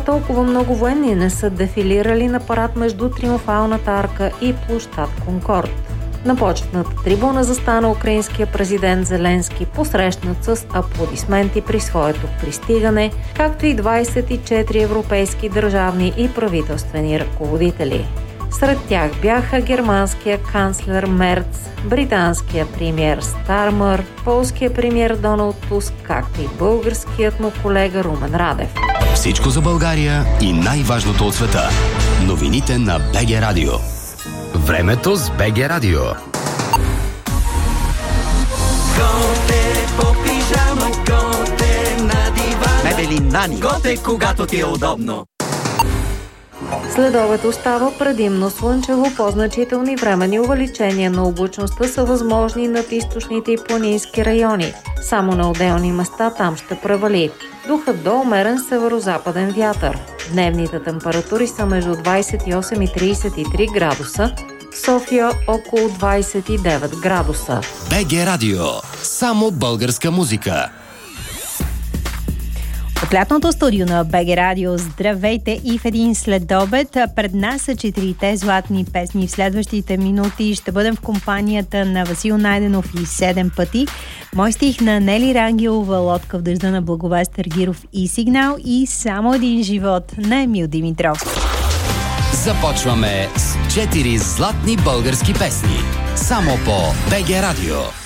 толкова много военни не са дефилирали на парад между Триумфалната арка и площад Конкорд. На почетната трибуна застана украинския президент Зеленски, посрещнат с аплодисменти при своето пристигане, както и 24 европейски държавни и правителствени ръководители. Сред тях бяха германския канцлер Мерц, британския премиер Стармър, полския премиер Доналд Туск, както и българският му колега Румен Радев. Всичко за България и най-важното от света. Новините на БГ Радио. Времето с БГ Радио. Готе по пижама, готе на дивана. Мебели Нани. Готе, когато ти е удобно. Следобед остава предимно слънчево, по-значителни временни увеличения на облачността са възможни над източните и планински райони. Само на отделни места там ще превали. Духът до умерен северо-западен вятър. Дневните температури са между 28 и 33 градуса, в София около 29 градуса. БГ Радио. Само българска музика. От лятното студио на БГ Радио, здравейте и в един следобед. Пред нас са 4 златни песни. В следващите минути ще бъдем в компанията на Васил Найденов и 7 пъти. Мой стих на Нели Рангелова, Лодка в дъжда на Благовест Тергиров и Сигнал и Само един живот на Емил Димитров. Започваме с 4 златни български песни. Само по БГ Радио.